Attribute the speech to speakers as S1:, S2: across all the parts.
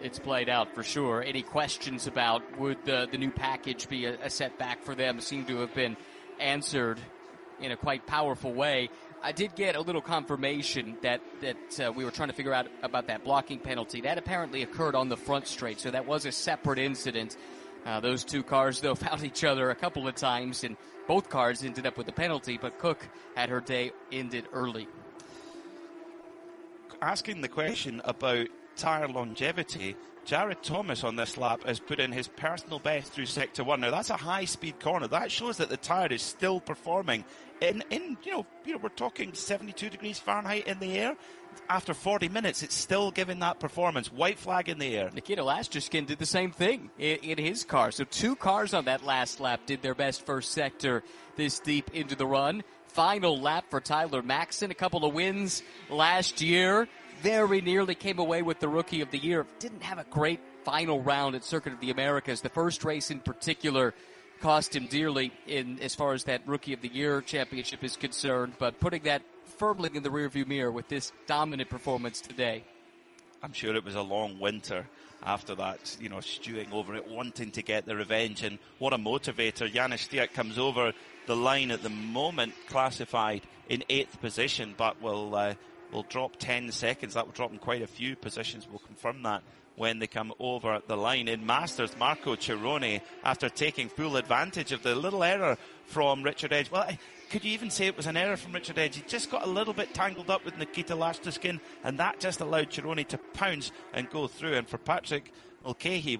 S1: it's played out for sure. Any questions about would the new package be a setback for them seem to have been answered in a quite powerful way. I did get a little confirmation that we were trying to figure out about that blocking penalty. That apparently occurred on the front straight, so that was a separate incident. Those two cars, though, found each other a couple of times, and both cars ended up with the penalty, but Cook had her day ended early.
S2: Asking the question about tyre longevity, Jared Thomas on this lap has put in his personal best through Sector 1. Now, that's a high-speed corner. That shows that the tyre is still performing. In we're talking 72 degrees Fahrenheit in the air. After 40 minutes, it's still giving that performance. White flag in the air. Nikita Lastushkin did the same thing in his car. So two cars on that last lap did their best first sector this deep into the run. Final lap for Tyler Maxson. A couple of wins last year. Very nearly came away with the Rookie of the Year. Didn't have a great final round at Circuit of the Americas. The first race in particular cost him dearly in as far as that Rookie of the Year championship is concerned. But putting that firmly in the rearview mirror with this dominant performance today. I'm sure it was a long winter after that, stewing over it, wanting to get the revenge. And what a motivator. Janis Stiak comes over the line at the moment, classified in 8th position, but will drop 10 seconds. That will drop in quite a few positions. We'll confirm that when they come over the line. In Masters, Marco Cirone, after taking full advantage of the little error from Richard Edge. Well, could you even say it was an error from Richard Edge? He just got a little bit tangled up with Nikita Lastushkin, and that just allowed Cirone to pounce and go through. And for Patrick Mulcahy,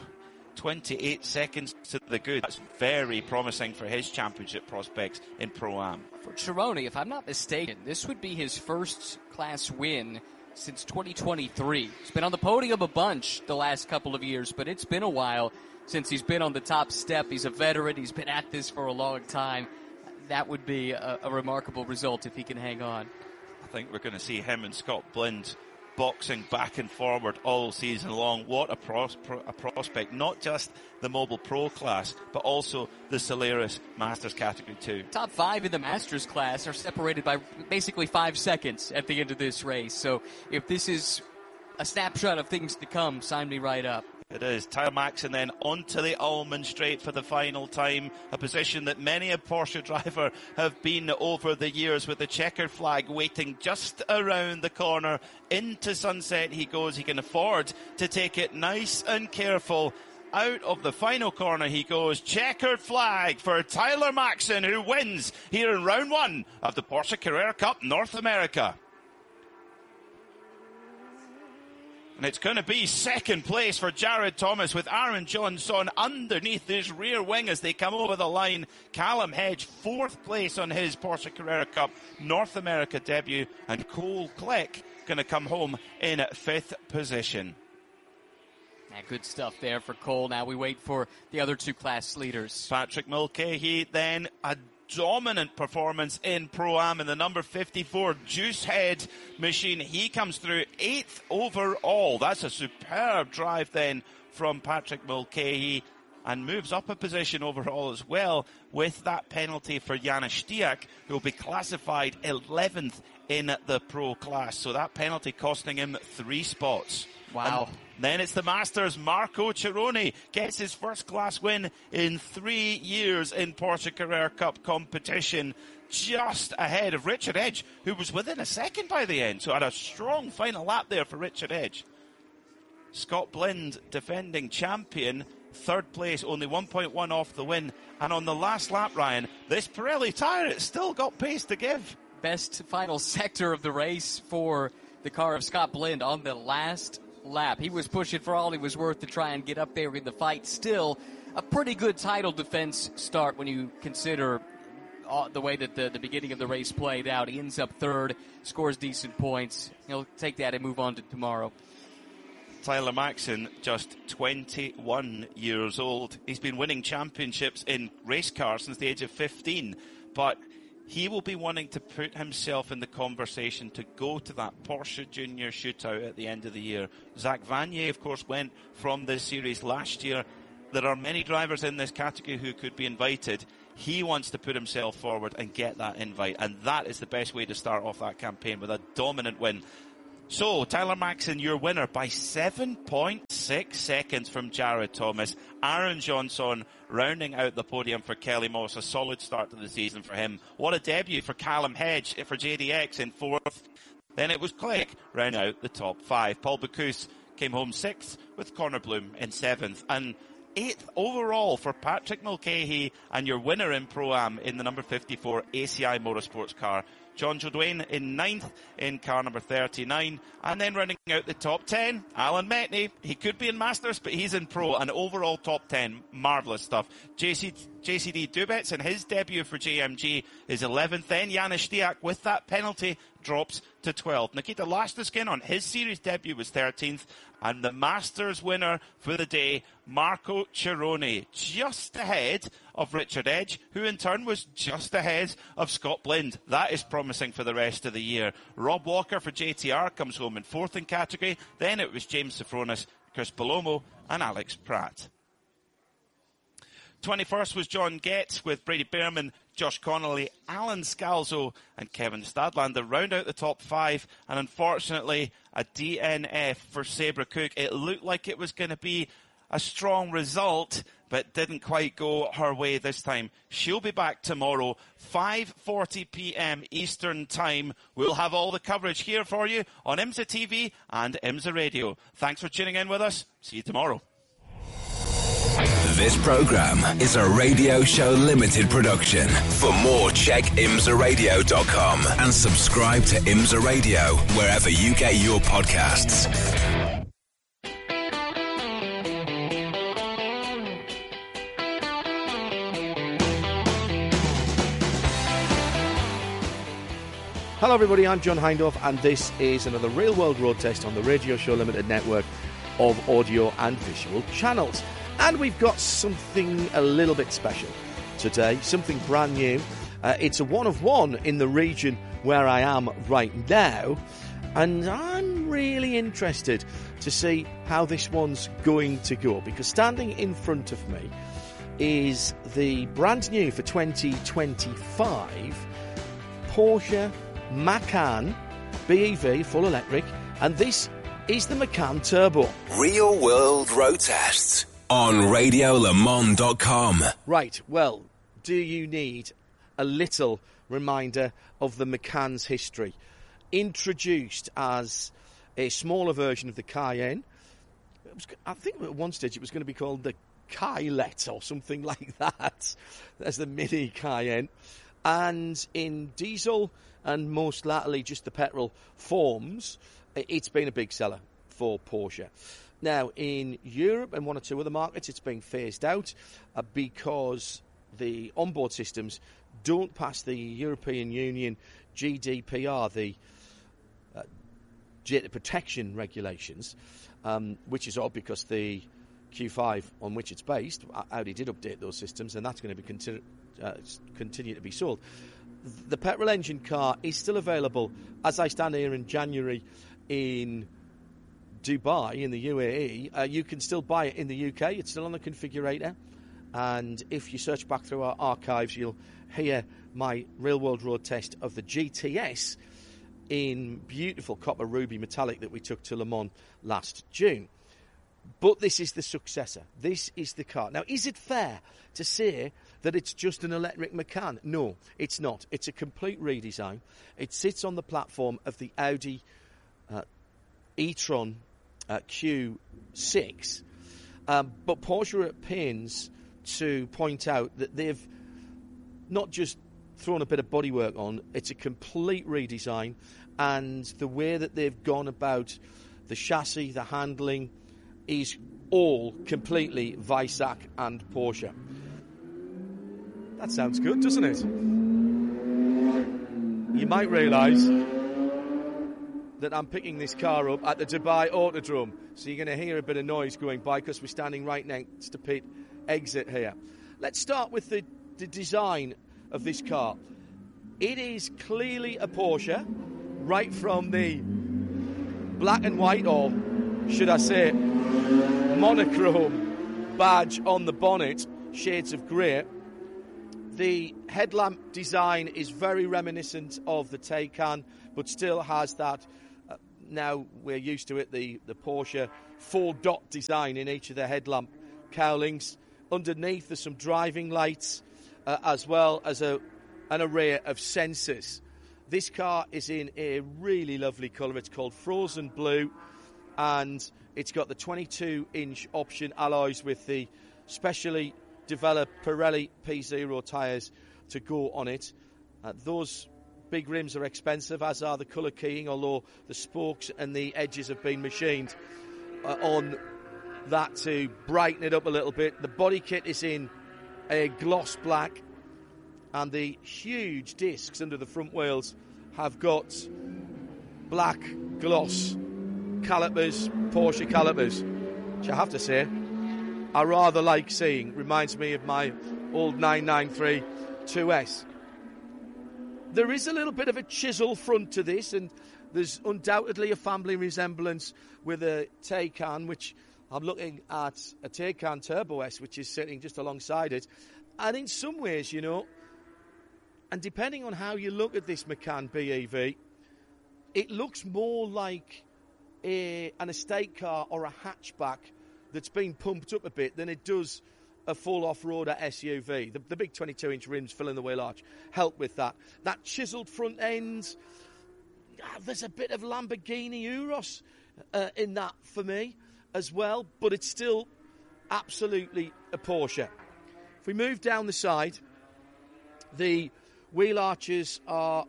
S2: 28 seconds to the good. That's very promising for his championship prospects in Pro-Am. For Cirone, if I'm not mistaken, this would be his first class win since 2023. He's been on the podium a bunch the last couple of years, but it's been a while since he's been on the top step. He's a veteran. He's been at this for a long time. That would be a remarkable result if he can hang on. I think we're going to see him and Scott Blind boxing back and forward all season long. What a prospect. Not just the Mobile Pro class, but also the Solaris Masters Category 2. Top 5 in the Masters class are separated by basically 5 seconds at the end of this race. So if this is a snapshot of things to come, sign me right up. It is. Tyler Maxson then onto the Ulmann Straight for the final time. A position that many a Porsche driver have been over the years, with the checkered flag waiting just around the corner. Into Sunset he goes. He can afford to take it nice and careful. Out of the final corner he goes. Checkered flag for Tyler Maxson, who wins here in round 1 of the Porsche Carrera Cup North America. And it's going to be second place for Jared Thomas, with Aaron Johnson underneath his rear wing as they come over the line. Callum Hedge, 4th place on his Porsche Carrera Cup North America debut. And Cole Kleck going to come home in 5th position. Yeah, good stuff there for Cole. Now we wait for the other two class leaders. Patrick Mulcahy then, a dominant performance in Pro-Am in the number 54 Juice Head machine. He comes through 8th overall. That's a superb drive then from Patrick Mulcahy, and moves up a position overall as well, with that penalty for Janis Stiak, who will be classified 11th in the Pro class. So that penalty costing him 3 spots. Wow. And then it's the Masters. Marco Cirone gets his first class win in 3 years in Porsche Carrera Cup competition, just ahead of Richard Edge, who was within a second by the end. So had a strong final lap there for Richard Edge. Scott Blind, defending champion, 3rd place, only 1.1 off the win. And on the last lap, Ryan, this Pirelli tyre, it's still got pace to give. Best final sector of the race for the car of Scott Blind on the last lap. He was pushing for all he was worth to try and get up there in the fight. Still a pretty good title defense start when you consider the way that the beginning of the race played out. He ends up 3rd, scores decent points. He'll take that and move on to tomorrow. Tyler Maxson, just 21 years old. He's been winning championships in race cars since the age of 15, but he will be wanting to put himself in the conversation to go to that Porsche Junior Shootout at the end of the year. Zach Vanier, of course, went from this series last year. There are many drivers in this category who could be invited. He wants to put himself forward and get that invite, and that is the best way to start off that campaign, with a dominant win. So, Tyler Maxson, your winner by 7.6 seconds from Jared Thomas. Aaron Johnson rounding out the podium for Kelly Moss. A solid start to the season for him. What a debut for Callum Hedge for JDX in 4th. Then it was Clegg rounding out the top 5. Paul Bocuse came home 6th with Connor Bloom in 7th. And 8th overall for Patrick Mulcahy, and your winner in Pro-Am in the number 54 ACI Motorsports car. John Jodwayne in 9th in car number 39. And then running out the top 10, Alan Metney. He could be in Masters, but he's in Pro. An overall top 10. Marvellous stuff. JCD Dubets in his debut for JMG is 11th. Then Janis Stiak with that penalty drops to 12th. Nikita Lashtiskin on his series debut was 13th. And the Masters winner for the day, Marco Cirone, just ahead of Richard Edge, who in turn was just ahead of Scott Blind. That is promising for the rest of the year. Rob Walker for JTR comes home in 4th in category. Then it was James Sofronis, Chris Palomo and Alex Pratt. 21st was John Getz with Brady Behrman, Josh Connolly, Alan Scalzo and Kevin Stadlander round out the top 5, and unfortunately a DNF for Sabra Cook. It looked like it was going to be a strong result, but didn't quite go her way this time. She'll be back tomorrow, 5:40 p.m. Eastern Time. We'll have all the coverage here for you on IMSA TV and IMSA Radio. Thanks for tuning in with us. See you tomorrow.
S3: This program is a Radio Show Limited production. For more, check imsaradio.com and subscribe to IMSA Radio wherever you get your podcasts.
S4: Hello everybody, I'm John Hindhaugh and this is another Real World Road Test on the Radio Show Limited network of audio and visual channels. And we've got something a little bit special today, something brand new. It's a one of one in the region where I am right now, and I'm really interested to see how this one's going to go, because standing in front of me is the brand new for 2025 Porsche Macan BEV full electric, and this is the Macan Turbo.
S3: Real World Road Tests on RadioLeMans.com.
S4: Right, well, do you need a little reminder of the Macan's history? Introduced as a smaller version of the Cayenne. I think at one stage it was going to be called the Kailet or something like that. That's the mini Cayenne. And in diesel and most latterly just the petrol forms, it's been a big seller for Porsche. Now, in Europe and one or two other markets, it's being phased out because the onboard systems don't pass the European Union GDPR, the data protection regulations, which is odd because the Q5 on which it's based, Audi did update those systems, and that's going to be continue to be sold. The petrol engine car is still available as I stand here in January in Dubai, in the UAE. You can still buy it in the UK. It's still on the configurator. And if you search back through our archives, you'll hear my Real World Road Test of the GTS in beautiful copper ruby metallic that we took to Le Mans last June. But this is the successor. This is the car. Now, is it fair to say that it's just an electric Macan? No, it's not. It's a complete redesign. It sits on the platform of the Audi e-tron Q6. But Porsche are at pains to point out that they've not just thrown a bit of bodywork on, it's a complete redesign. And the way that they've gone about the chassis, the handling, is all completely Weissach and Porsche. That sounds good, doesn't it? You might realise that I'm picking this car up at the Dubai Autodrome, so you're going to hear a bit of noise going by because we're standing right next to pit exit here. Let's start with the design of this car. It is clearly a Porsche, right from the black and white, or should I say monochrome badge on the bonnet, shades of grey. The headlamp design is very reminiscent of the Taycan, but still has that now we're used to it, the Porsche 4-dot design in each of the headlamp cowlings. Underneath there's some driving lights as well as an array of sensors. This car is in a really lovely colour. It's called Frozen Blue, and it's got the 22-inch option alloys with the specially developed Pirelli P0 tyres to go on it. Those big rims are expensive, as are the colour keying, although the spokes and the edges have been machined on that to brighten it up a little bit. The body kit is in a gloss black, and the huge discs under the front wheels have got black gloss calipers, Porsche calipers, which I have to say I rather like seeing. Reminds me of my old 993 2S. There is a little bit of a chisel front to this, and there's undoubtedly a family resemblance with a Taycan, which I'm looking at a Taycan Turbo S, which is sitting just alongside it. And in some ways, you know, and depending on how you look at this Macan BEV, it looks more like an estate car or a hatchback that's been pumped up a bit than it does a full off-roader SUV. The big 22-inch rims filling the wheel arch help with that. That chiselled front end, there's a bit of Lamborghini Urus in that for me as well, but it's still absolutely a Porsche. If we move down the side, the wheel arches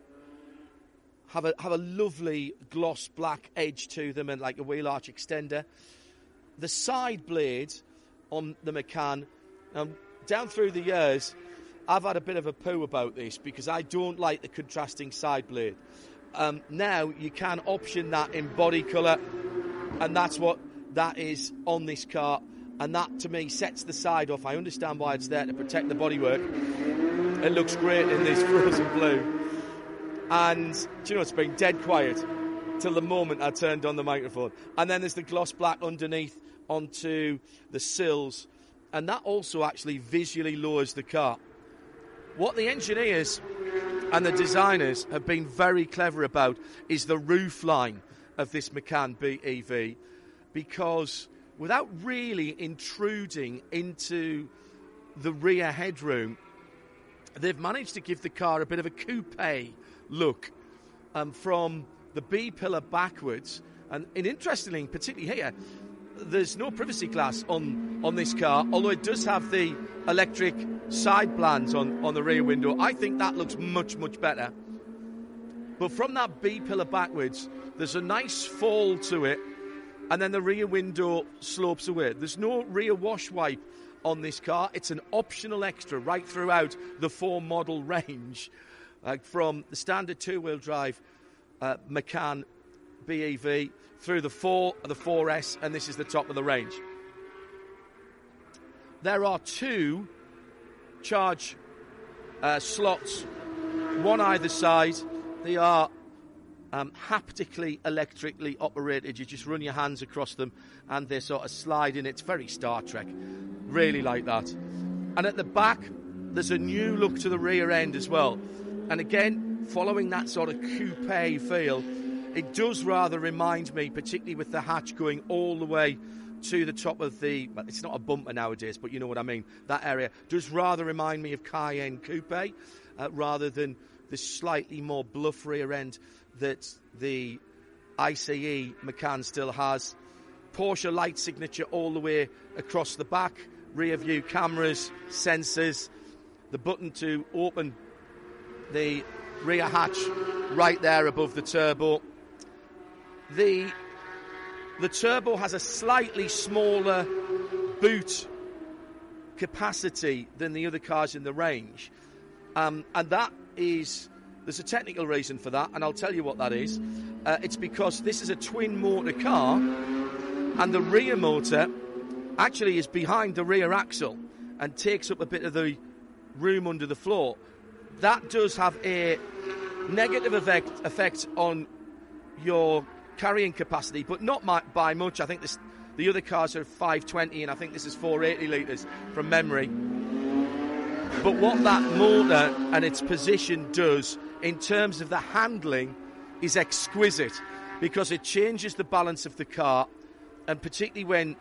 S4: have a lovely gloss black edge to them and like a wheel arch extender. The side blades on the Macan, down through the years, I've had a bit of a poo about this because I don't like the contrasting side blade. Now you can option that in body colour, and that's what that is on this car, and that to me sets the side off. I understand why it's there to protect the bodywork. It looks great in this Frozen Blue. And do you know, it's been dead quiet till the moment I turned on the microphone. And then there's the gloss black underneath onto the sills, and that also actually visually lowers the car. What the engineers and the designers have been very clever about is the roof line of this Macan BEV, because without really intruding into the rear headroom, they've managed to give the car a bit of a coupe look from the B-pillar backwards. And interestingly, particularly here, there's no privacy glass on this car, although it does have the electric side blinds on the rear window. I think that looks much, much better. But from that B-pillar backwards, there's a nice fall to it, and then the rear window slopes away. There's no rear wash wipe on this car. It's an optional extra right throughout the 4-model range, from the standard two-wheel drive Macan BEV through the 4, the 4S, and this is the top of the range. There are 2 charge slots, one either side. They are haptically, electrically operated. You just run your hands across them and they sort of slide in. It's very Star Trek. Really like that. And at the back, there's a new look to the rear end as well. And again, following that sort of coupe feel, it does rather remind me, particularly with the hatch going all the way to the top of the... Well, it's not a bumper nowadays, but you know what I mean. That area does rather remind me of Cayenne Coupe, rather than the slightly more bluff rear end that the ICE Macan still has. Porsche light signature all the way across the back, rear view cameras, sensors, the button to open the rear hatch right there above the turbo. The turbo has a slightly smaller boot capacity than the other cars in the range, and that is... There's a technical reason for that, and I'll tell you what that is. It's because this is a twin-motor car, and the rear motor actually is behind the rear axle and takes up a bit of the room under the floor. That does have a negative effect on your carrying capacity, but not by much. I think the other cars are 520, and I think this is 480 litres from memory. But what that motor and its position does in terms of the handling is exquisite. because it changes the balance of the car, and particularly when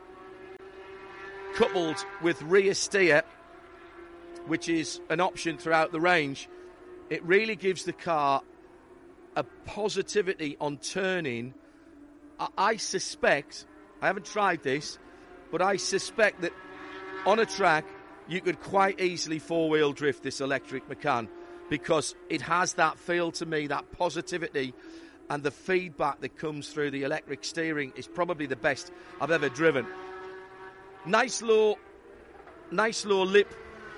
S4: coupled with rear steer, which is an option throughout the range, it really gives the car a positivity on turning. I suspect, I haven't tried this, but I suspect that on a track you could quite easily four-wheel drift this electric Macan, because it has that feel to me, that positivity, and the feedback that comes through the electric steering is probably the best I've ever driven. Nice low lip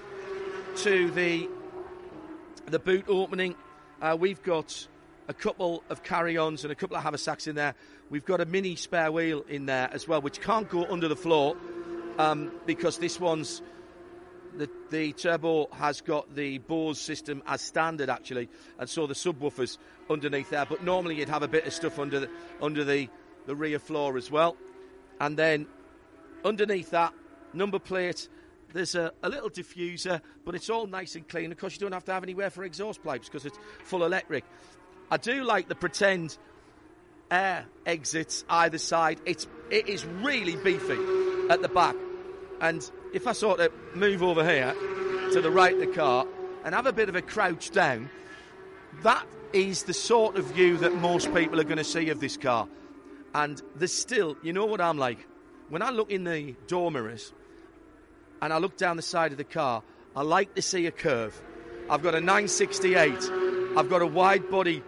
S4: to the boot opening. We've got a couple of carry-ons and a couple of haversacks in there. We've got a mini spare wheel in there as well, which can't go under the floor because this one's the turbo has got the Bose system as standard, actually, and so the subwoofers underneath there. But normally you'd have a bit of stuff under the rear floor as well. And then underneath that number plate, there's a little diffuser, but it's all nice and clean. Of course, you don't have to have anywhere for exhaust pipes because it's full electric. I do like the pretend air exits either side. It is really beefy at the back. And if I sort of move over here to the right of the car and have a bit of a crouch down, that is the sort of view that most people are going to see of this car. And there's still, you know what I'm like? When I look in the door mirrors and I look down the side of the car, I like to see a curve. I've got a 968, I've got a wide body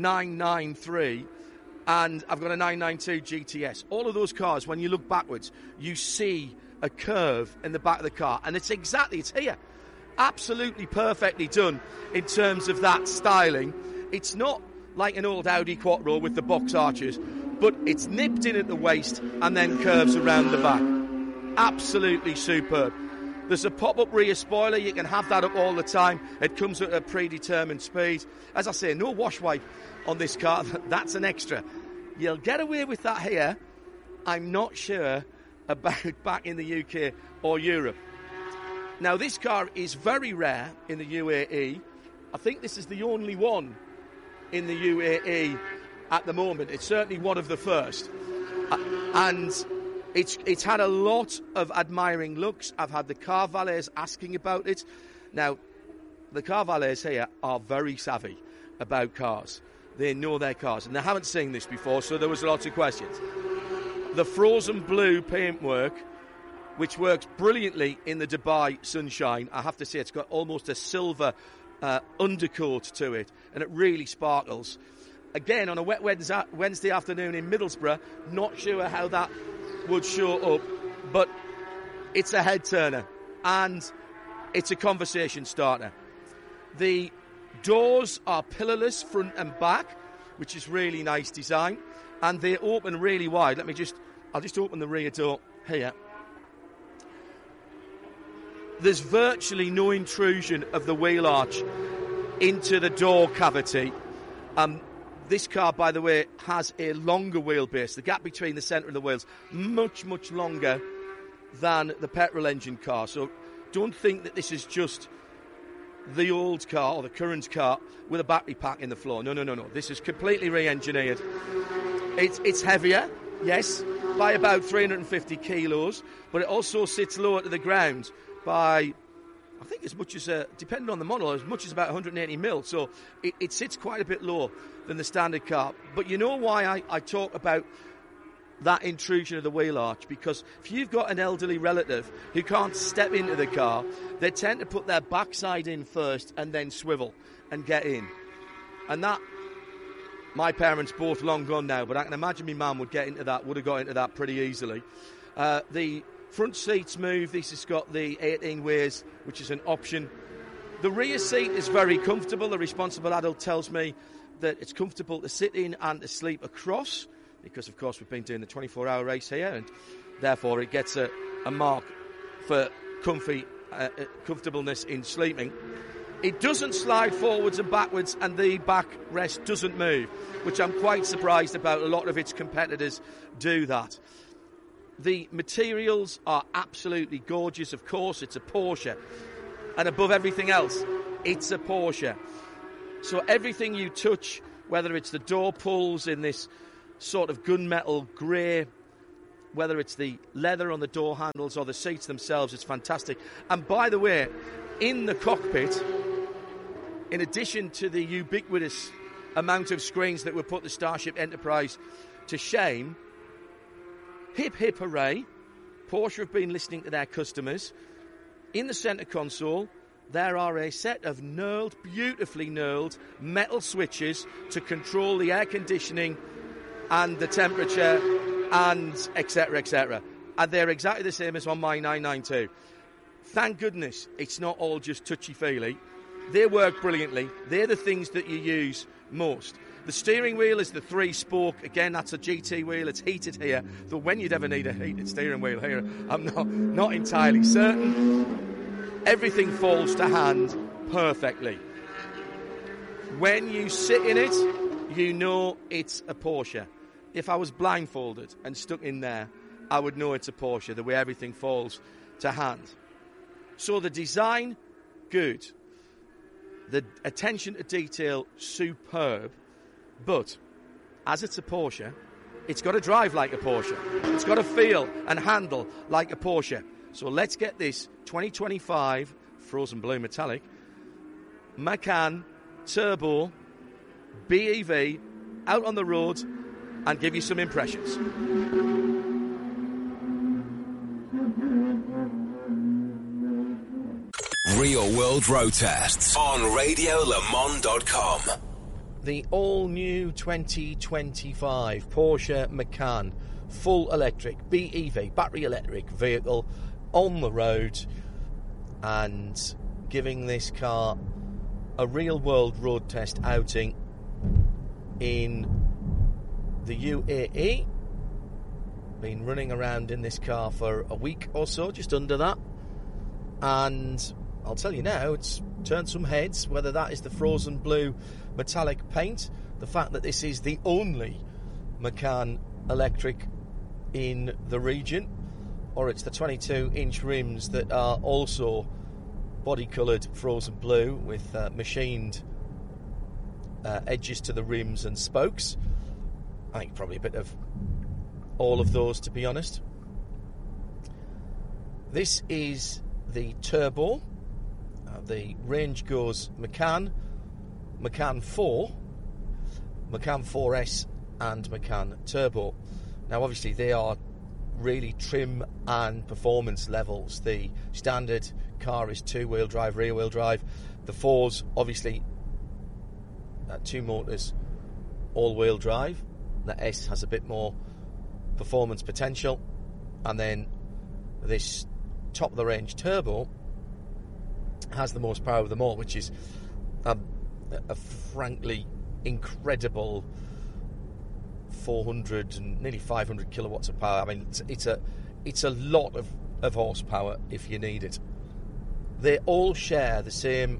S4: 993, and I've got a 992 GTS. All of those cars, when you look backwards, you see a curve in the back of the car, and it's here. Absolutely perfectly done in terms of that styling. It's not like an old Audi Quattro with the box arches, but it's nipped in at the waist and then curves around the back. Absolutely superb. There's a pop-up rear spoiler. You can have that up all the time. It comes at a predetermined speed. As I say, no wash wipe on this car. That's an extra. You'll get away with that here. I'm not sure about back in the UK or Europe. Now, this car is very rare in the UAE. I think this is the only one in the UAE at the moment. It's certainly one of the first. And it's had a lot of admiring looks. I've had the car valets asking about it. Now, the car valets here are very savvy about cars. They know their cars, and they haven't seen this before, so there was lots of questions. The frozen blue paintwork, which works brilliantly in the Dubai sunshine, I have to say it's got almost a silver undercoat to it, and it really sparkles. Again, on a wet Wednesday afternoon in Middlesbrough, not sure how that would show up, but it's a head turner, and it's a conversation starter. The doors are pillarless front and back, which is really nice design, and they open really wide. I'll just open the rear door here. There's virtually no intrusion of the wheel arch into the door cavity. This car, by the way, has a longer wheelbase. The gap between the centre and the wheels much, much longer than the petrol engine car. So don't think that this is just the old car or the current car with a battery pack in the floor. No. This is completely re-engineered. It's heavier, yes, by about 350 kilos, but it also sits lower to the ground by, I think, as much as, depending on the model, as much as about 180 mil. So it sits quite a bit lower than the standard car. But you know why I talk about that intrusion of the wheel arch? Because if you've got an elderly relative who can't step into the car, they tend to put their backside in first and then swivel and get in. And that, my parents both long gone now, but I can imagine my mum would have got into that pretty easily. The front seats move. This has got the 18 ways, which is an option. The rear seat is very comfortable. The responsible adult tells me that it's comfortable to sit in and to sleep across, because, of course, we've been doing the 24-hour race here, and therefore it gets a mark for comfortableness in sleeping. It doesn't slide forwards and backwards, and the backrest doesn't move, which I'm quite surprised about. A lot of its competitors do that. The materials are absolutely gorgeous. Of course, it's a Porsche, and above everything else, it's a Porsche. So everything you touch, whether it's the door pulls in this sort of gunmetal grey, whether it's the leather on the door handles or the seats themselves, it's fantastic. And by the way, in the cockpit, in addition to the ubiquitous amount of screens that would put the Starship Enterprise to shame, hip hip hooray, Porsche have been listening to their customers. In the centre console, there are a set of beautifully knurled metal switches to control the air conditioning and the temperature and etc, etc. And they're exactly the same as on my 992. Thank goodness it's not all just touchy-feely. They work brilliantly. They're the things that you use most. The steering wheel is the 3-spoke. Again, that's a GT wheel. It's heated here. Though when you'd ever need a heated steering wheel here, I'm not entirely certain. Everything falls to hand perfectly. When you sit in it, you know it's a Porsche. If I was blindfolded and stuck in there, I would know it's a Porsche, the way everything falls to hand. So the design, good. The attention to detail, superb. But as it's a Porsche, it's got to drive like a Porsche. It's got to feel and handle like a Porsche. So let's get this 2025 Frozen Blue Metallic Macan Turbo BEV out on the road and give you some impressions.
S3: Real World Road Tests on RadioLeMans.com.
S4: The all-new 2025 Porsche Macan full electric BEV, battery electric vehicle on the road, and giving this car a real-world road test outing in the UAE. Been running around in this car for a week or so, just under that, and I'll tell you now, it's turned some heads, whether that is the Frozen Blue metallic paint, the fact that this is the only Macan electric in the region, or it's the 22-inch rims that are also body-coloured Frozen Blue with machined edges to the rims and spokes. I think probably a bit of all of those, to be honest. This is the Turbo. The range goes Macan, Macan 4, Macan 4S and Macan Turbo. Now obviously they are really trim and performance levels. The standard car is 2-wheel drive, rear-wheel drive. The 4's obviously 2 motors, all-wheel drive. The S has a bit more performance potential. And then this top-of-the-range Turbo has the most power of them all, which is a frankly incredible 400 and nearly 500 kilowatts of power. I mean, it's a lot of horsepower if you need it. They all share the same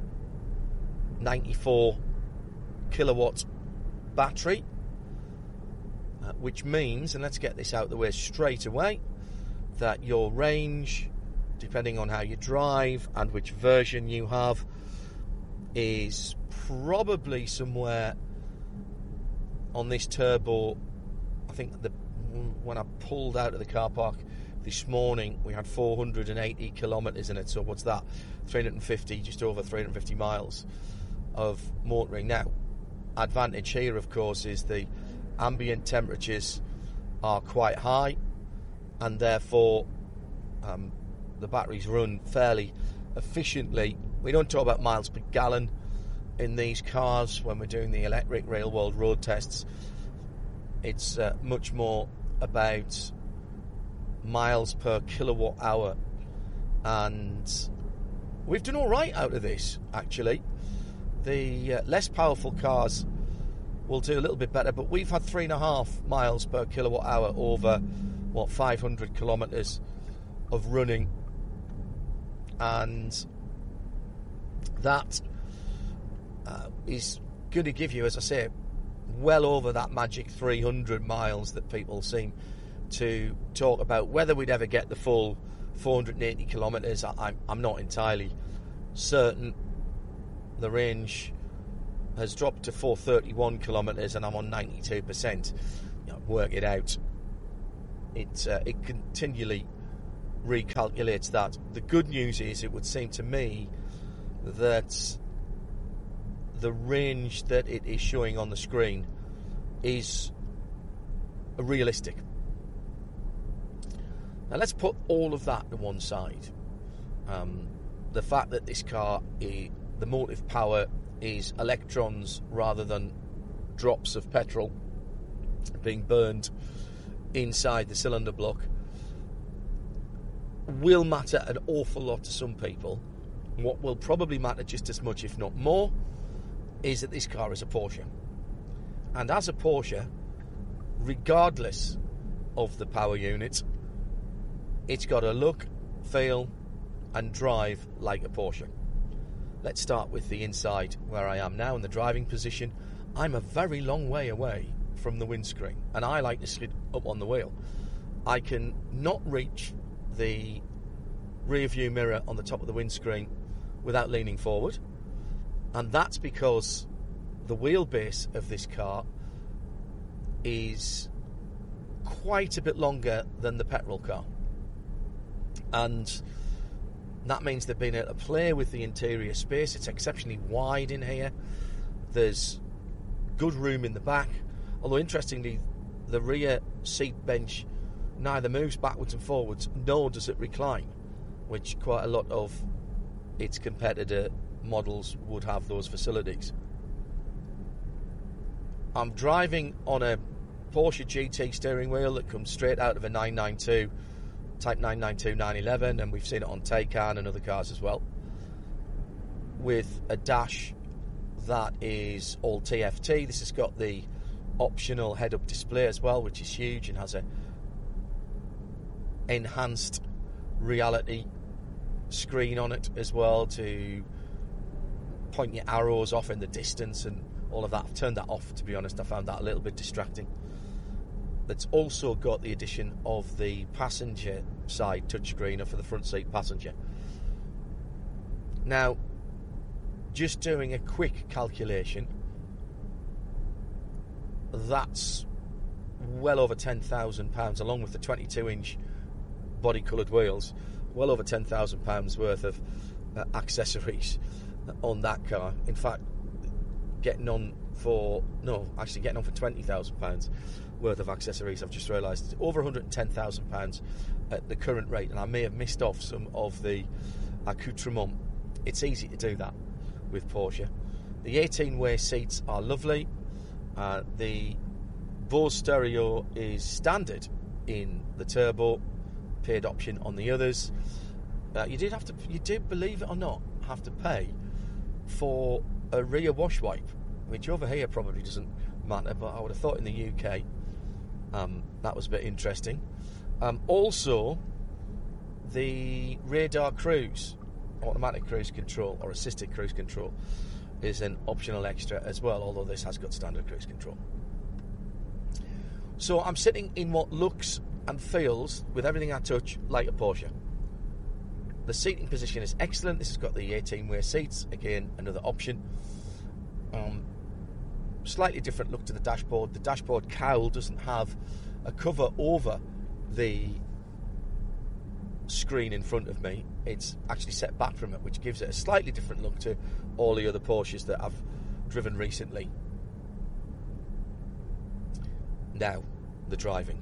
S4: 94 kilowatt battery, which means, and let's get this out of the way straight away, that your range, depending on how you drive and which version you have, is probably somewhere on this Turbo. I think when I pulled out of the car park this morning, we had 480 kilometres in it. So what's that? 350, just over 350 miles of motoring. Now, advantage here, of course, is the ambient temperatures are quite high, and therefore the batteries run fairly efficiently. We don't talk about miles per gallon in these cars when we're doing the electric real world road tests. It's much more about miles per kilowatt hour, and we've done all right out of this, actually. The less powerful cars will do a little bit better, but we've had 3.5 miles per kilowatt hour over 500 kilometres of running, and that is going to give you, as I say, well over that magic 300 miles that people seem to talk about. Whether we'd ever get the full 480 kilometres, I'm not entirely certain. The range has dropped to 431 kilometres and I'm on 92%. You know, work it out. It continually recalculates that. The good news is, it would seem to me that the range that it is showing on the screen is realistic. Now let's put all of that to one side. The fact that this car, the motive power is electrons rather than drops of petrol being burned inside the cylinder block, will matter an awful lot to some people. What will probably matter just as much, if not more, is that this car is a Porsche. And as a Porsche, regardless of the power unit, it's got to look, feel and drive like a Porsche. Let's start with the inside, where I am now in the driving position. I'm a very long way away from the windscreen, and I like to sit up on the wheel. I can not reach the rear view mirror on the top of the windscreen without leaning forward, and that's because the wheelbase of this car is quite a bit longer than the petrol car, and that means they've been able to play with the interior space. It's exceptionally wide in here. There's good room in the back, although interestingly the rear seat bench neither moves backwards and forwards nor does it recline, which quite a lot of its competitor models would have those facilities. I'm driving on a Porsche GT steering wheel that comes straight out of a 992, Type 992 911, and we've seen it on Taycan and other cars as well, with a dash that is all TFT. This has got the optional head-up display as well, which is huge, and has a enhanced reality screen on it as well to point your arrows off in the distance and all of that. I've turned that off, to be honest. I found that a little bit distracting. That's also got the addition of the passenger side touchscreen for the front seat passenger. Now, just doing a quick calculation, that's well over £10,000, along with the 22-inch body coloured wheels, well over £10,000 worth of accessories on that car. In fact, getting on for £20,000 worth of accessories. I've just realised it's over £110,000 at the current rate, and I may have missed off some of the accoutrement. It's easy to do that with Porsche. The 18-way seats are lovely. The Bose stereo is standard in the turbo, paid option on the others. You did, believe it or not, have to pay for a rear wash wipe, which over here probably doesn't matter, but I would have thought in the UK that was a bit interesting. Also, the radar cruise, automatic cruise control or assisted cruise control, is an optional extra as well, although this has got standard cruise control. So I'm sitting in what looks and feels, with everything I touch, like a Porsche. The seating position is excellent. This has got the 18-way seats, again another option. Slightly different look to the dashboard. The dashboard cowl doesn't have a cover over the screen in front of me. It's actually set back from it, which gives it a slightly different look to all the other Porsches that I've driven recently. Now, the driving.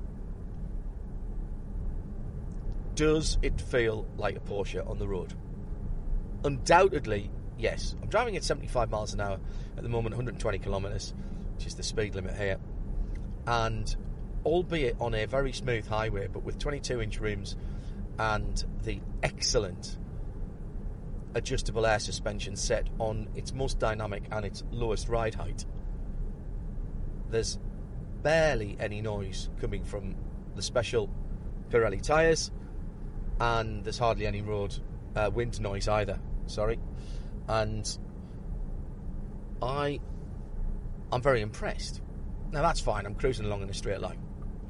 S4: Does it feel like a Porsche on the road? Undoubtedly, yes. I'm driving at 75 miles an hour at the moment, 120 kilometres, which is the speed limit here. And albeit on a very smooth highway, but with 22-inch rims and the excellent adjustable air suspension set on its most dynamic and its lowest ride height, there's barely any noise coming from the special Pirelli tyres, and there's hardly any road wind noise either. And I'm very impressed. Now that's fine, I'm cruising along in a straight line.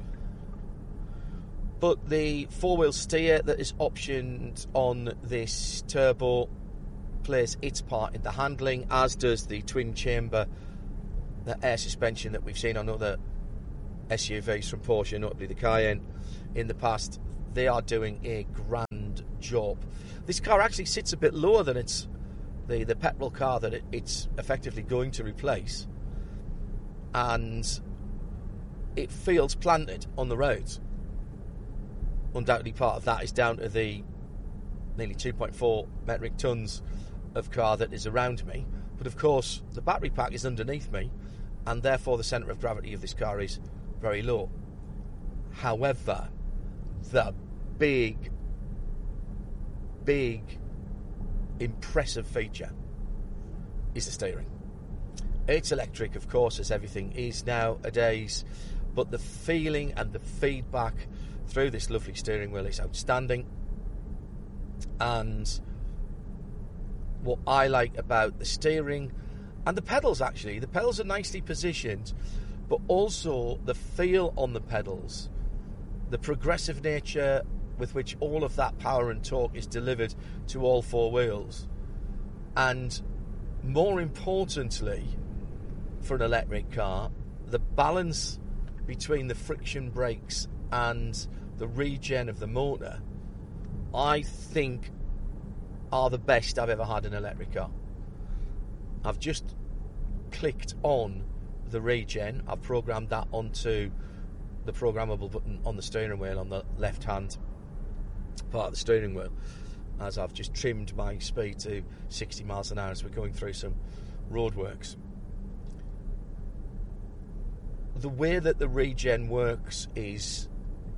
S4: But the four-wheel steer that is optioned on this turbo plays its part in the handling, as does the twin chamber, the air suspension that we've seen on other SUVs from Porsche, notably the Cayenne, in the past. They are doing a grand job. This car actually sits a bit lower than the petrol car that it's effectively going to replace, and it feels planted on the roads. Undoubtedly part of that is down to the nearly 2.4 metric tonnes of car that is around me, but of course the battery pack is underneath me, and therefore the centre of gravity of this car is very low. However, the big impressive feature is the steering. It's electric, of course, as everything is nowadays, but the feeling and the feedback through this lovely steering wheel is outstanding. And what I like about the steering and the pedals, actually, the pedals are nicely positioned, but also the feel on the pedals, the progressive nature with which all of that power and torque is delivered to all four wheels, and more importantly for an electric car, the balance between the friction brakes and the regen of the motor, I think are the best I've ever had in an electric car. I've just clicked on the regen, I've programmed that onto the programmable button on the steering wheel on the left hand part of the steering wheel, as I've just trimmed my speed to 60 miles an hour as we're going through some roadworks. The way that the regen works is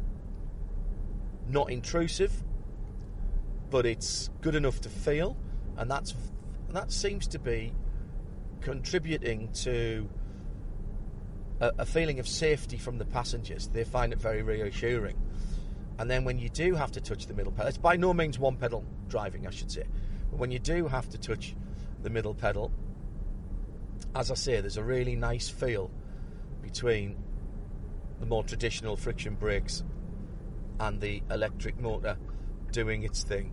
S4: not intrusive, but it's good enough to feel, and that seems to be contributing to a feeling of safety from the passengers. They find it very reassuring. And then when you do have to touch the middle pedal, it's by no means one pedal driving, I should say, but when you do have to touch the middle pedal, as I say, there's a really nice feel between the more traditional friction brakes and the electric motor doing its thing.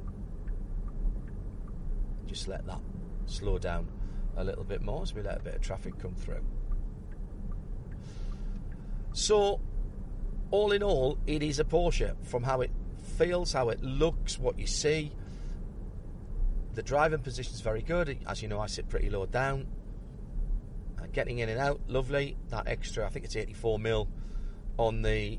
S4: Just let that slow down a little bit more as we let a bit of traffic come through. So, all in all, it is a Porsche. From how it feels, how it looks, what you see. The driving position is very good. As you know, I sit pretty low down. Getting in and out, lovely. That extra, I think it's 84mm on the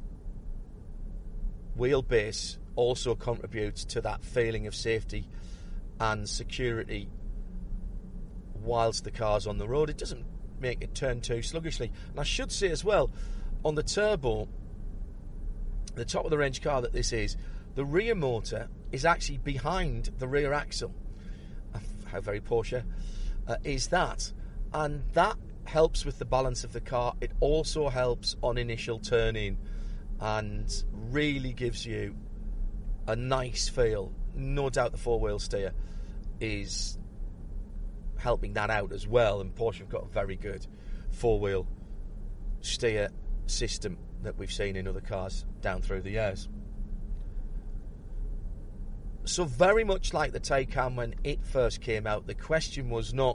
S4: wheelbase also contributes to that feeling of safety and security whilst the car's on the road. It doesn't make it turn too sluggishly. And I should say as well, on the turbo, the top of the range car that this is, the rear motor is actually behind the rear axle. How very Porsche is that? And that helps with the balance of the car. It also helps on initial turning and really gives you a nice feel. No doubt the four-wheel steer is helping that out as well, and Porsche have got a very good four-wheel steer system that we've seen in other cars down through the years. So very much like the Taycan when it first came out, the question was not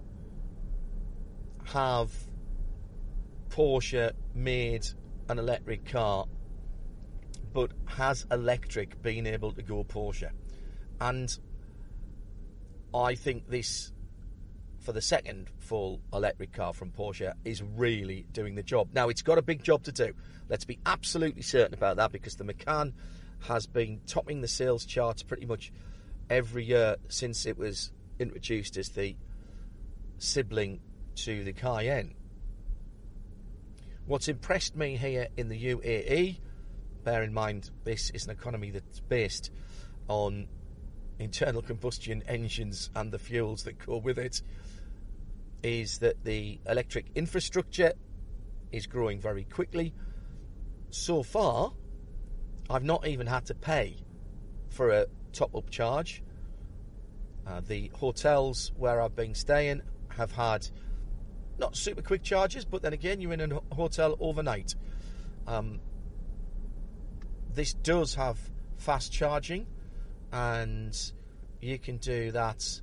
S4: have Porsche made an electric car, but has electric been able to go Porsche? And I think this, for the second full electric car from Porsche, is really doing the job. Now, it's got a big job to do. Let's be absolutely certain about that, because the Macan has been topping the sales charts pretty much every year since it was introduced as the sibling to the Cayenne. What's impressed me here in the UAE, bear in mind this is an economy that's based on internal combustion engines and the fuels that go with it, is that the electric infrastructure is growing very quickly. So far, I've not even had to pay for a top-up charge. The hotels where I've been staying have had not super quick charges, but then again, you're in a hotel overnight. This does have fast charging, and you can do that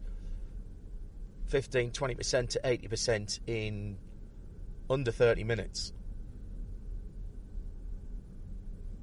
S4: 15-20% to 80% in under 30 minutes.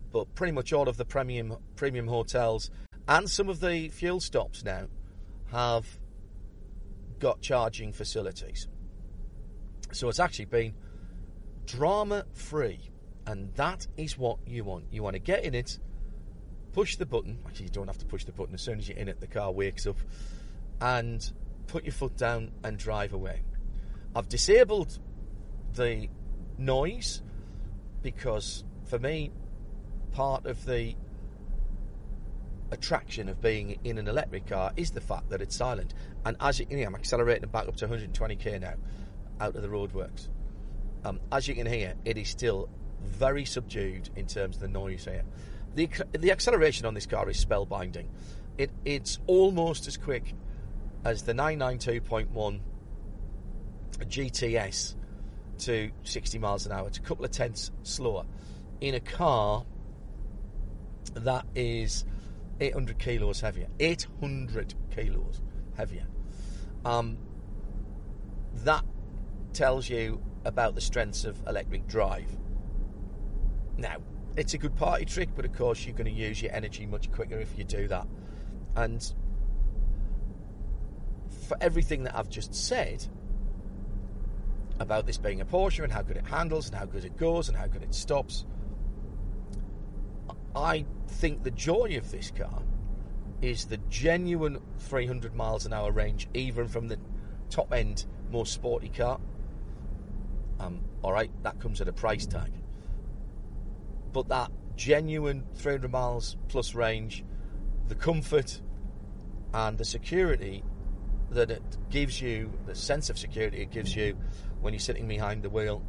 S4: but pretty much all of the premium hotels and some of the fuel stops now have got charging facilities. So it's actually been drama-free, and that is what you want. You want to get in it, push the button. Actually, you don't have to push the button. As soon as you're in it, the car wakes up, and put your foot down and drive away. I've disabled the noise because, for me, part of the attraction of being in an electric car is the fact that it's silent. And as you can hear, I'm accelerating back up to 120k now out of the roadworks. As you can hear, it is still very subdued in terms of the noise here. The acceleration on this car is spellbinding. It's almost as quick as the 992.1 GTS to 60 miles an hour. It's a couple of tenths slower in a car that is 800 kilos heavier. 800 kilos heavier. That tells you about the strengths of electric drive. Now, it's a good party trick, but of course you're going to use your energy much quicker if you do that. And for everything that I've just said about this being a Porsche and how good it handles and how good it goes and how good it stops, I think the joy of this car is the genuine 300 miles an hour range, even from the top end, more sporty car. Alright, that comes at a price tag. But that genuine 300 miles plus range, the comfort and the security that it gives you, the sense of security it gives you when you're sitting behind the wheel,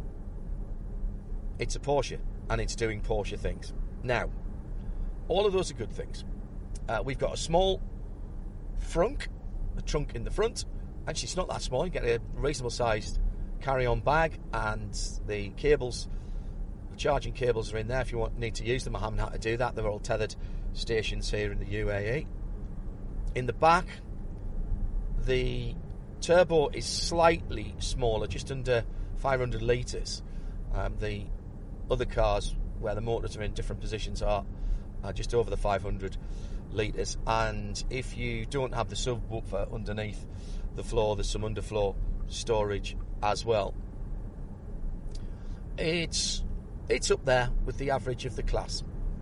S4: it's a Porsche and it's doing Porsche things. Now, all of those are good things. We've got a small trunk in the front. Actually, it's not that small. You get a reasonable sized carry-on bag, and the cables, the charging cables are in there if you need to use them. I haven't had to do that. They're all tethered stations here in the UAE. In the back, the turbo is slightly smaller, just under 500 litres. The other cars where the motors are in different positions are just over the 500 litres. And if you don't have the subwoofer underneath the floor, there's some underfloor storage as well. It's up there with the average of the class.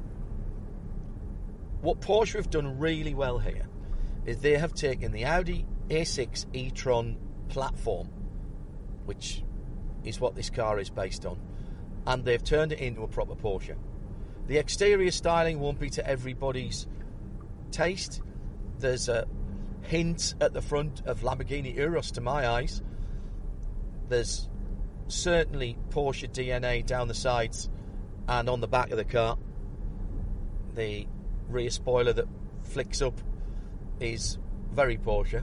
S4: What Porsche have done really well here is they have taken the Audi A6 e-tron platform, which is what this car is based on, and they've turned it into a proper Porsche. The exterior styling won't be to everybody's taste. There's a hint at the front of Lamborghini Urus to my eyes. There's certainly Porsche DNA down the sides and on the back of the car. The rear spoiler that flicks up is very Porsche.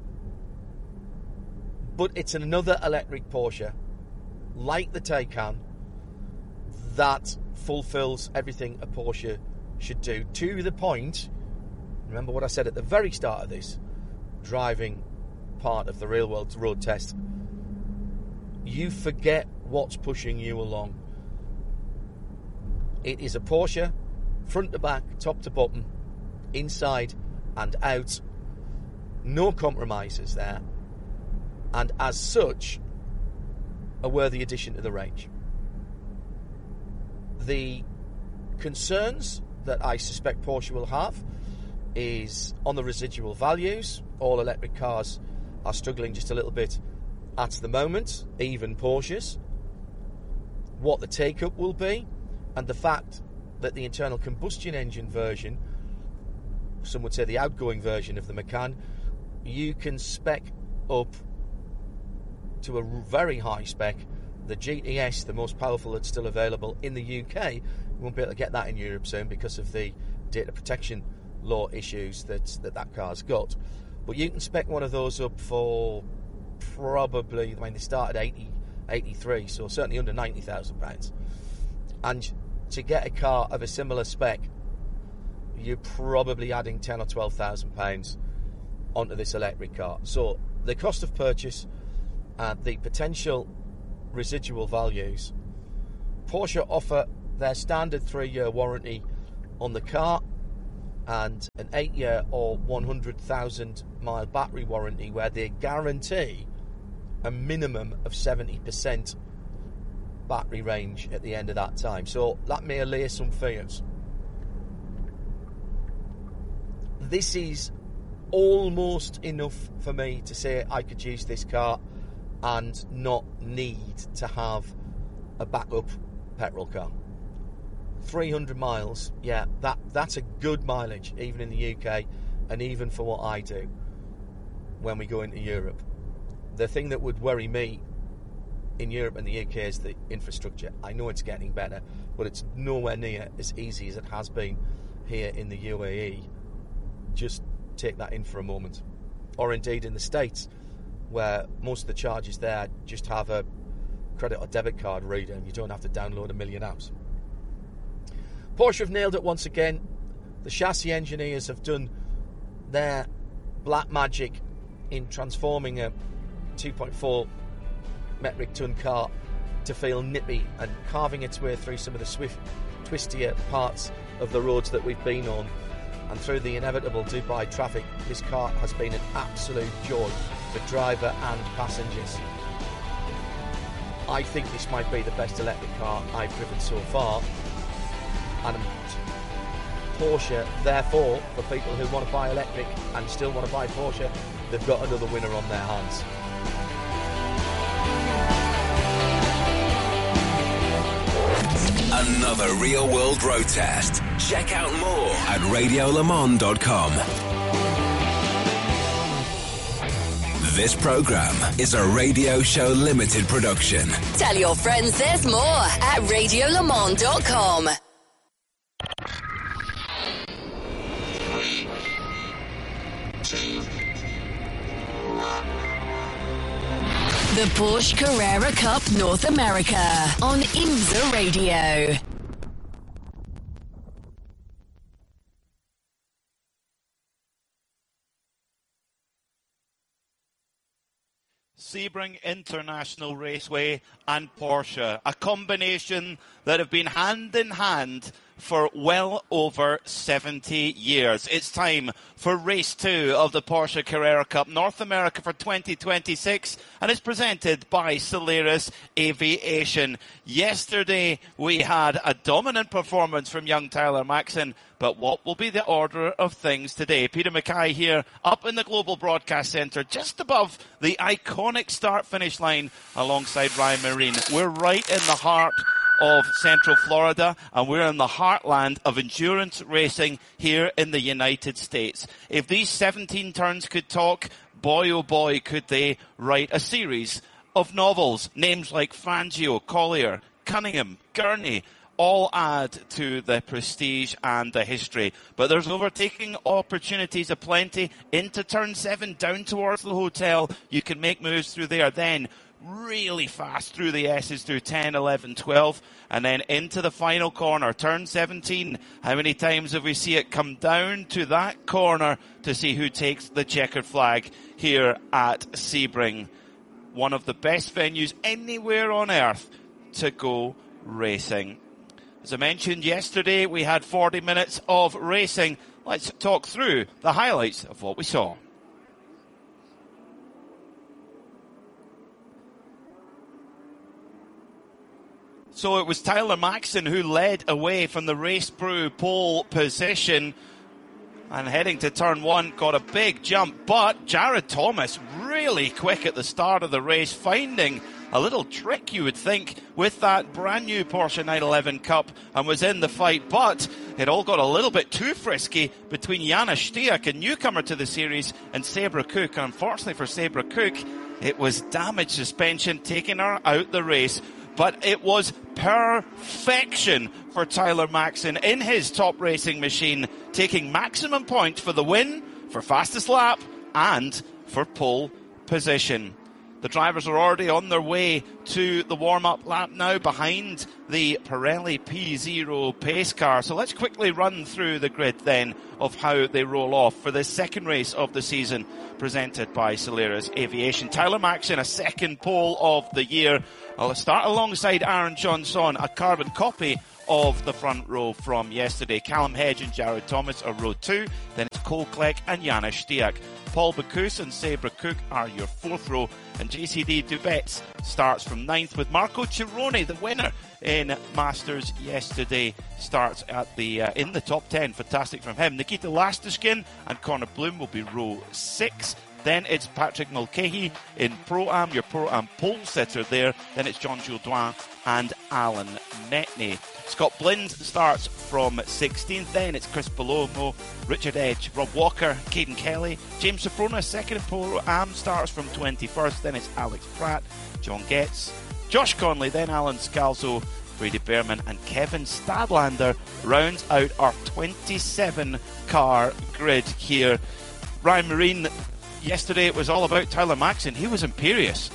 S4: But it's another electric Porsche, like the Taycan, that fulfills everything a Porsche should do, to the point, remember what I said at the very start of this driving part of the real world road test, you forget what's pushing you along. It is a Porsche, front to back, top to bottom, inside and out, no compromises there, and as such, a worthy addition to the range. The concerns that I suspect Porsche will have is on the residual values. All electric cars are struggling just a little bit at the moment, even Porsches. What the take-up will be, and the fact that the internal combustion engine version, some would say the outgoing version of the Macan, you can spec up to a very high spec. The GTS, the most powerful that's still available in the UK, you won't be able to get that in Europe soon because of the data protection law issues that car's got. But you can spec one of those up for probably, I mean, they start at 83, so certainly under £90,000. And to get a car of a similar spec, you're probably adding £10,000 or £12,000 onto this electric car. So the cost of purchase and the potential residual values, Porsche offer their standard 3-year warranty on the car and an 8-year or 100,000 mile battery warranty where they guarantee a minimum of 70% battery range at the end of that time. So that may allay some fears. This is almost enough for me to say I could use this car and not need to have a backup petrol car. 300 miles, yeah, that's a good mileage, even in the UK, and even for what I do when we go into Europe. The thing that would worry me in Europe and the UK is the infrastructure. I know it's getting better, but it's nowhere near as easy as it has been here in the UAE. Just take that in for a moment. Or indeed in the States, where most of the charges there just have a credit or debit card reader and you don't have to download a million apps. Porsche have nailed it once again. The chassis engineers have done their black magic in transforming a 2.4 metric ton car to feel nippy and carving its way through some of the twistier parts of the roads that we've been on. And through the inevitable Dubai traffic, this car has been an absolute joy for driver and passengers. I think this might be the best electric car I've driven so far. And Porsche, therefore, for people who want to buy electric and still want to buy Porsche, they've got another winner on their hands.
S3: Another real-world road test. Check out more at radiolemans.com. This program is a Radio Show Limited production.
S5: Tell your friends there's more at radiolemans.com. The Porsche Carrera Cup North America on IMSA Radio.
S2: Sebring International Raceway and Porsche, a combination that have been hand in hand for well over 70 years. It's time for race 2 of the Porsche Carrera Cup North America for 2026, and it's presented by Solaris Aviation. Yesterday we had a dominant performance from young Tyler Maxson, but what will be the order of things today? Peter Mackay here up in the Global Broadcast Centre, just above the iconic start-finish line alongside Ryan Marine. We're right in the heart of Central Florida, and we're in the heartland of endurance racing here in the United States. If these 17 turns could talk, boy oh boy could they write a series of novels. Names like Fangio, Collier, Cunningham, Gurney all add to the prestige and the history. But there's overtaking opportunities aplenty into turn 7, down towards the hotel. You can make moves through there. Then really fast through the S's through 10, 11, 12, and then into the final corner, turn 17. How many times have we seen it come down to that corner to see who takes the checkered flag here at Sebring? One of the best venues anywhere on earth to go racing. As I mentioned yesterday, we had 40 minutes of racing. Let's talk through the highlights of what we saw. So it was Tyler Maxson who led away from the Race Brew pole position, and heading to turn 1 got a big jump, but Jared Thomas really quick at the start of the race, finding a little trick, you would think, with that brand new Porsche 911 Cup, and was in the fight, but it all got a little bit too frisky between Jana Stiak, a newcomer to the series, and Sabra Cook. And unfortunately for Sabra Cook, it was damaged suspension taking her out the race. But it was perfection for Tyler Maxson in his top racing machine, taking maximum points for the win, for fastest lap, and for pole position. The drivers are already on their way to the warm-up lap now behind the Pirelli P0 pace car. So let's quickly run through the grid then of how they roll off for the second race of the season presented by Solaris Aviation. Tyler Maxson, a second pole of the year. I'll start alongside Aaron Johnson, a carbon copy of the front row from yesterday. Callum Hedge and Jared Thomas are row 2. Then it's Cole Kleck and Janis Stiak. Paul Bacchus and Sabra Cook are your 4th row. And JCD Dubets starts from 9th with Marco Cirone, the winner in Masters yesterday, starts at the in the top 10. Fantastic from him. Nikita Lastiskin and Connor Bloom will be row 6. Then it's Patrick Mulcahy in Pro-Am, your Pro-Am pole sitter there. Then it's John Jourdain and Alan Metney. Scott Blind starts from 16th. Then it's Chris Palomo, Richard Edge, Rob Walker, Caden Kelly. James Sofrona, second in Pro-Am, starts from 21st. Then it's Alex Pratt, John Getz, Josh Conley, then Alan Scalzo, Brady Behrman and Kevin Stadlander rounds out our 27-car grid here. Ryan Marine, yesterday it was all about Tyler Maxson. He was imperious.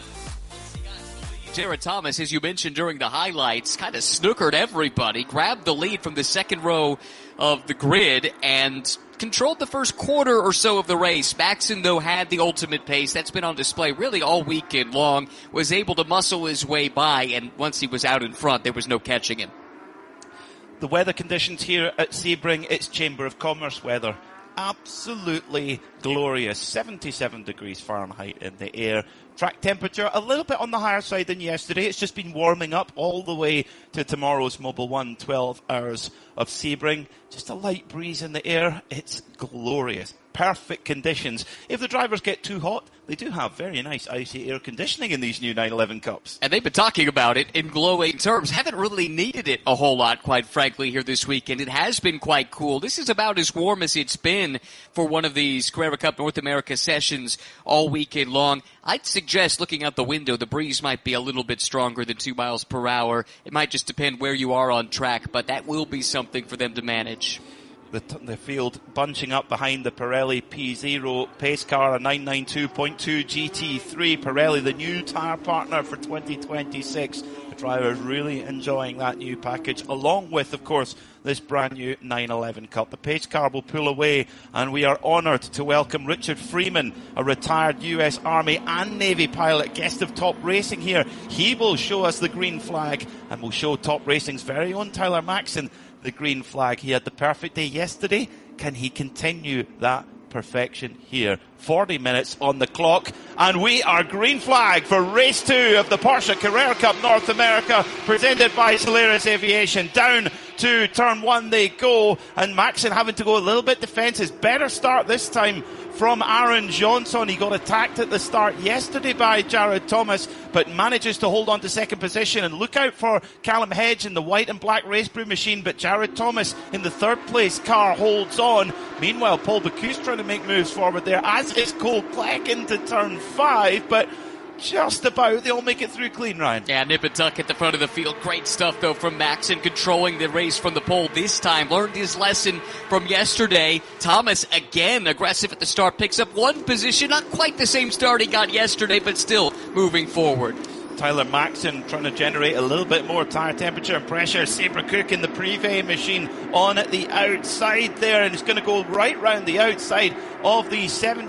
S1: Jared Thomas, as you mentioned during the highlights, kind of snookered everybody, grabbed the lead from the second row of the grid and controlled the first quarter or so of the race. Maxson, though, had the ultimate pace. That's been on display really all weekend long. Was able to muscle his way by, and once he was out in front, there was no catching him.
S2: The weather conditions here at Sebring, it's Chamber of Commerce weather. Absolutely glorious. 77 degrees Fahrenheit in the air. Track temperature a little bit on the higher side than yesterday. It's just been warming up all the way to tomorrow's Mobil 1, 12 hours of Sebring. Just a light breeze in the air. It's glorious. Perfect conditions. If the drivers get too hot, they do have very nice icy air conditioning in these new 911 Cups.
S1: And they've been talking about it in glowing terms. Haven't really needed it a whole lot, quite frankly, here this weekend. It has been quite cool. This is about as warm as it's been for one of these Carrera Cup North America sessions all weekend long. I'd suggest looking out the window, the breeze might be a little bit stronger than 2 miles per hour. It might just depend where you are on track, but that will be something for them to manage.
S2: The field bunching up behind the Pirelli P0 pace car, a 992.2 GT3. Pirelli, the new tyre partner for 2026. The drivers really enjoying that new package, along with, of course, this brand new 911 Cup. The pace car will pull away, and we are honoured to welcome Richard Freeman, a retired US Army and Navy pilot, guest of Top Racing here. He will show us the green flag and will show Top Racing's very own Tyler Maxson the green flag. He had the perfect day yesterday. Can he continue that perfection here? 40 minutes on the clock, and we are green flag for race 2 of the Porsche Carrera Cup North America, presented by Solaris Aviation. Down to turn 1 they go, and Maxson having to go a little bit defensive. Better start this time from Aaron Johnson. He got attacked at the start yesterday by Jared Thomas, but manages to hold on to second position. And look out for Callum Hedge in the white and black race brew machine, but Jared Thomas in the third place car holds on. Meanwhile, Paul Bacchus trying to make moves forward there, as is Cole Kleck into turn 5, but just about. They all make it through clean, Ryan.
S1: Yeah, nip and tuck at the front of the field. Great stuff, though, from Maxson, controlling the race from the pole this time. Learned his lesson from yesterday. Thomas, again, aggressive at the start. Picks up 1 position. Not quite the same start he got yesterday, but still moving forward.
S2: Tyler Maxson trying to generate a little bit more tyre temperature and pressure. Sabra Cook in the Privé machine on at the outside there, and it's going to go right round the outside of the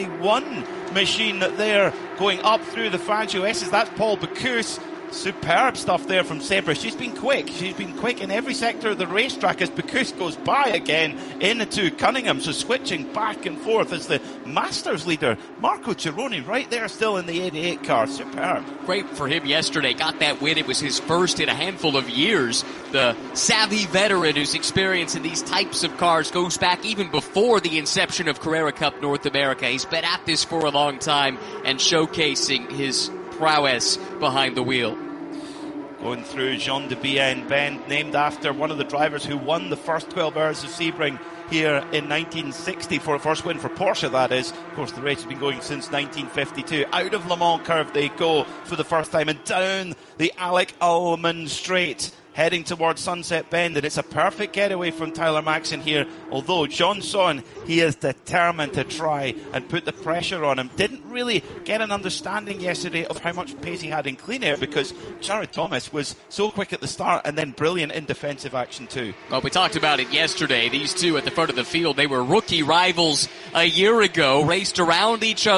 S2: 71 machine there, going up through the Fangio S's. That's Paul Bacchus. Superb stuff there from Sabra. She's been quick. She's been quick in every sector of the racetrack as Bacchus goes by again into Cunningham. So switching back and forth as the Masters leader, Marco Cirone, right there still in the 88 car. Superb.
S1: Great for him yesterday. Got that win. It was his first in a handful of years. The savvy veteran whose experience in these types of cars goes back even before the inception of Carrera Cup North America. He's been at this for a long time and showcasing his prowess behind the wheel.
S2: Going through Jean de Bienne Bend, named after one of the drivers who won the first 12 hours of Sebring here in 1960 for a first win for Porsche, that is. Of course, the race has been going since 1952. Out of Le Mans curve they go for the first time, and down the Alec Ullman Straight, heading towards Sunset Bend, and it's a perfect getaway from Tyler Maxson here, although Johnson, he is determined to try and put the pressure on him. Didn't really get an understanding yesterday of how much pace he had in clean air, because Jared Thomas was so quick at the start and then brilliant in defensive action too.
S1: Well, we talked about it yesterday. These two at the front of the field, they were rookie rivals a year ago, raced around each other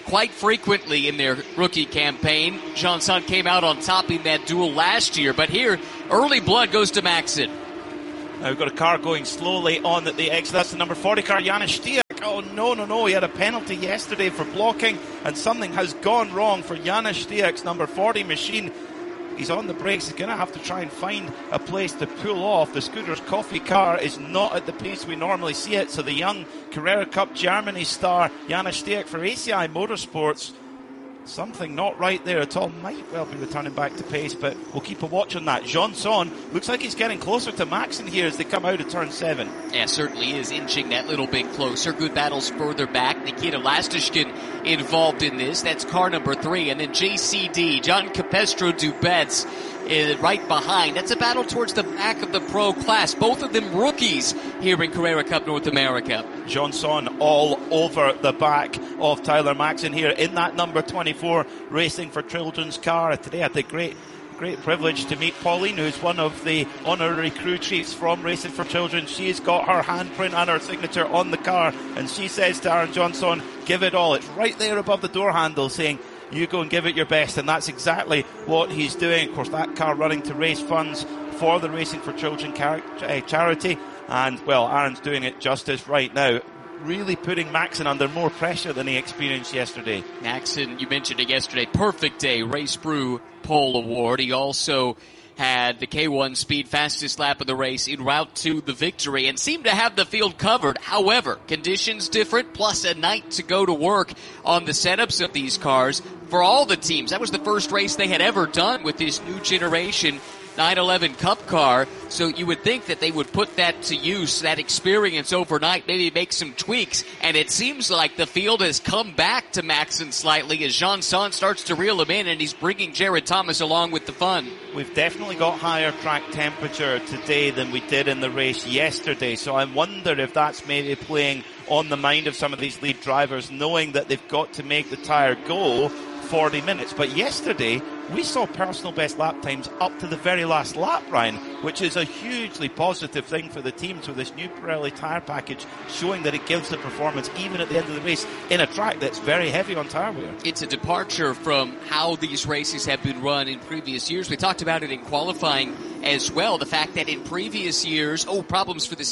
S1: quite frequently in their rookie campaign. Jean-Son came out on top in that duel last year, but here, early blood goes to Maxon.
S2: Now we've got a car going slowly on at the exit. That's the number 40 car, Janis Stiak. Oh, no. He had a penalty yesterday for blocking, and something has gone wrong for Janis Stiak's number 40 machine. He's on the brakes. He's going to have to try and find a place to pull off. The Scooters Coffee car is not at the pace we normally see it, so the young Carrera Cup Germany star, Janis Stiak for ACI Motorsports, something not right there at all. Might well be returning back to pace, but we'll keep a watch on that. Jean-Son looks like he's getting closer to Maxon here as they come out of turn 7.
S1: Yeah, certainly is inching that little bit closer. Good battles further back. Nikita Lastishkin involved in this. That's car number 3. And then JCD, John Capestro Dubets, right behind. That's a battle towards the back of the pro class. Both of them rookies here in Carrera Cup North America.
S2: Jean-Son all over the back of Tyler Maxon here in that number 24 Racing for Children's car. Today I had the great privilege to meet Pauline, who's one of the honorary crew chiefs from Racing for Children. She's got her handprint and her signature on the car, and she says to Aaron Jean-Son, give it all. It's right there above the door handle saying, you go and give it your best, and that's exactly what he's doing. Of course, that car running to raise funds for the Racing for Children charity, and, well, Aaron's doing it justice right now, really putting Maxon under more pressure than he experienced yesterday.
S1: Maxon, you mentioned it yesterday, perfect day, Race Brew Pole Award. He also had the K1 Speed fastest lap of the race en route to the victory and seemed to have the field covered. However, conditions different, plus a night to go to work on the setups of these cars for all the teams. That was the first race they had ever done with this new generation 911 Cup car, so you would think that they would put that to use, that experience overnight, maybe make some tweaks, and it seems like the field has come back to Maxon slightly as Jean-Son starts to reel him in, and he's bringing Jared Thomas along with the fun.
S2: We've definitely got higher track temperature today than we did in the race yesterday, so I wonder if that's maybe playing on the mind of some of these lead drivers, knowing that they've got to make the tyre go 40 minutes. But yesterday, we saw personal best lap times up to the very last lap, Ryan, which is a hugely positive thing for the teams with this new Pirelli tyre package, showing that it gives the performance even at the end of the race in a track that's very heavy on tyre wear.
S1: It's a departure from how these races have been run in previous years. We talked about it in qualifying as well. The fact that in previous years, problems for the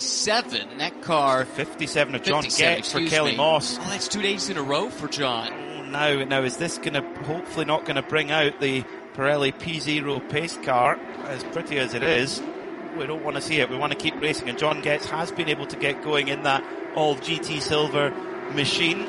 S1: 67, and that car...
S2: 57 of John Getz for Kelly Moss.
S1: Oh, that's 2 days in a row for John.
S2: Now is this going to, hopefully not going to bring out the Pirelli P0 pace car, as pretty as it is? We don't want to see it. We want to keep racing, and John Getz has been able to get going in that all GT Silver machine.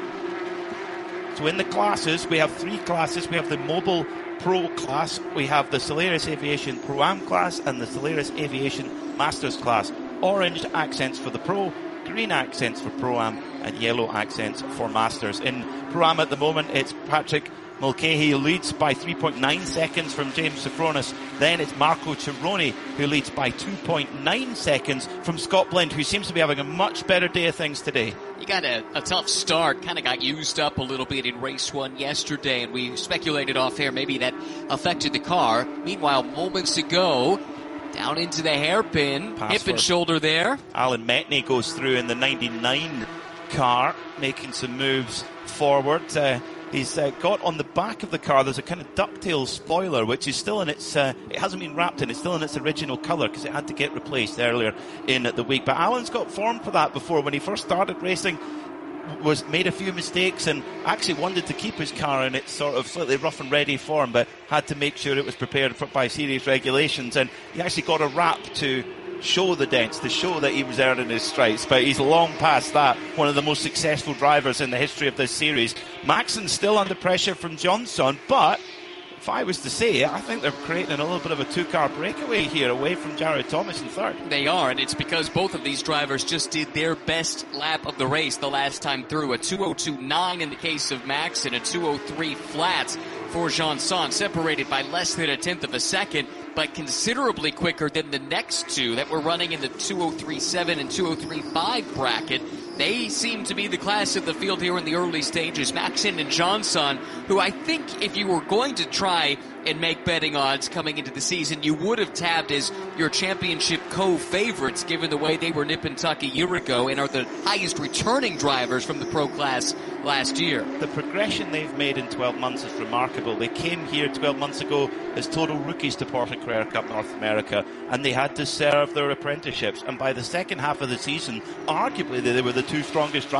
S2: So in the classes, we have 3 classes. We have the Mobile Pro class, we have the Solaris Aviation Pro-Am class, and the Solaris Aviation Masters class. Orange accents for the Pro, green accents for Pro-Am, and yellow accents for Masters. In Pro-Am at the moment, it's Patrick Mulcahy who leads by 3.9 seconds from James Sofronis. Then it's Marco Cironi who leads by 2.9 seconds from Scott Blend, who seems to be having a much better day of things today.
S1: He got a tough start, kind of got used up a little bit in race 1 yesterday, and we speculated off air maybe that affected the car. Meanwhile, moments ago, down into the hairpin, hip and shoulder there.
S2: Alan Metney goes through in the 99 car, making some moves forward. He's got on the back of the car, there's a kind of ducktail spoiler, which is still in its, it hasn't been wrapped in, it's still in its original colour because it had to get replaced earlier in the week. But Alan's got formed for that before. When he first started racing, made a few mistakes and actually wanted to keep his car in its sort of slightly rough and ready form, but had to make sure it was prepared by series regulations. And he actually got a wrap to show the dents, to show that he was earning his stripes, but he's long past that. One of the most successful drivers in the history of this series. Maxon's still under pressure from Jean-Son, but if I was to say, I think they're creating a little bit of a 2-car breakaway here away from Jared Thomas in third.
S1: They are, and it's because both of these drivers just did their best lap of the race the last time through. A 2:02.9 in the case of Maxon, a 2:03 flat for Jean-Son, separated by less than 1/10 of a second, but considerably quicker than the next two that were running in the 2:03.7 and 2:03.5 bracket. They seem to be the class of the field here in the early stages. Maxon and Jean-Son, who I think if you were going to try in make betting odds coming into the season, you would have tabbed as your championship co-favorites given the way they were nip and tuck a year ago and are the highest returning drivers from the pro class last year.
S2: The progression they've made in 12 months is remarkable. They came here 12 months ago as total rookies to Porsche Carrera Cup North America, and they had to serve their apprenticeships. And by the second half of the season, arguably they were the two strongest drivers